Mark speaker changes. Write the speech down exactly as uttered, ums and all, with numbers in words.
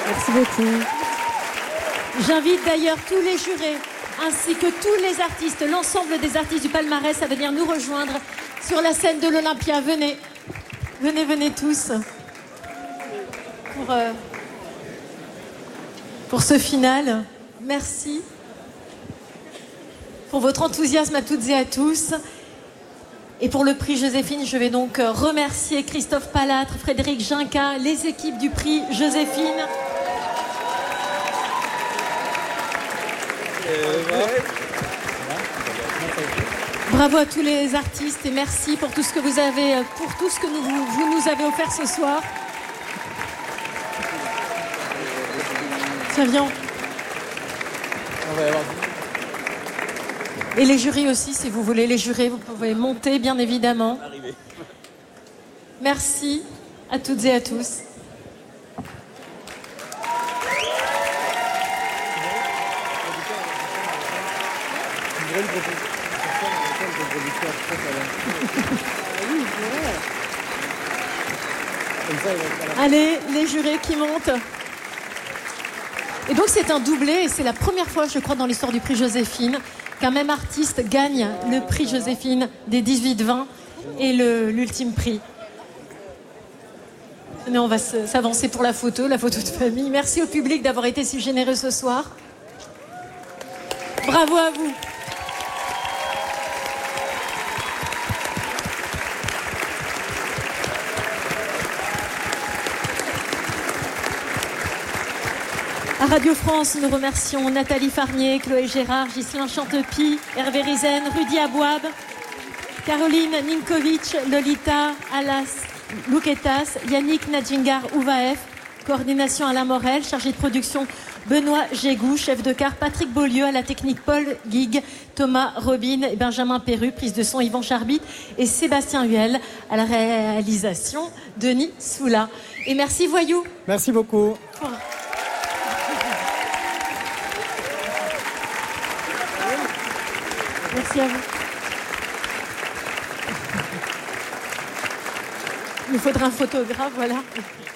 Speaker 1: Merci beaucoup.
Speaker 2: J'invite d'ailleurs tous les jurés, ainsi que tous les artistes, l'ensemble des artistes du palmarès à venir nous rejoindre sur la scène de l'Olympia. Venez, venez, venez tous pour, euh, pour ce final. Merci pour votre enthousiasme à toutes et à tous. Et pour le prix Joséphine, je vais donc remercier Christophe Palatre, Frédéric Ginca, les équipes du prix Joséphine. Bravo à tous les artistes et merci pour tout ce que vous avez, pour tout ce que nous, vous nous avez offert ce soir. Tiens, viens. Et les jurys aussi, si vous voulez les jurés, vous pouvez monter, bien évidemment. Merci à toutes et à tous. Allez, les jurés qui montent. Et donc c'est un doublé et c'est la première fois, je crois, dans l'histoire du prix Joséphine qu'un même artiste gagne le prix Joséphine des dix-huit vingt et le, l'ultime prix. Venez, on va s'avancer pour la photo, la photo de famille. Merci au public d'avoir été si généreux ce soir. Bravo à vous. À Radio France, nous remercions Nathalie Farnier, Chloé Gérard, Ghislain Chantepie, Hervé Rizen, Rudy Abouab, Caroline Ninkovic, Lolita Alas Louketas, Yannick Nadjingar Ouvaef, coordination Alain Morel, chargé de production Benoît Gégou, chef de car Patrick Beaulieu, à la technique Paul Guig, Thomas Robin et Benjamin Perru, prise de son Yvan Charbit et Sébastien Huel, à la réalisation Denis Soula. Et merci Voyou.
Speaker 3: Merci beaucoup.
Speaker 2: Pour... Merci à vous. Il nous faudra un photographe, voilà.